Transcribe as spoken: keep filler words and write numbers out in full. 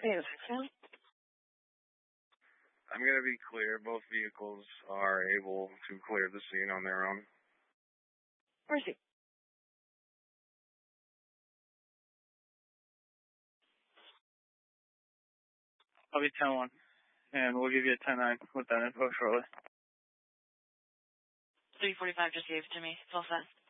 Yes, Sam. I'm going to be clear. Both vehicles are able to clear the scene on their own. Where's he? I'll be ten one, and we'll give you a ten nine with that info shortly. three forty-five just gave it to me. It's all set.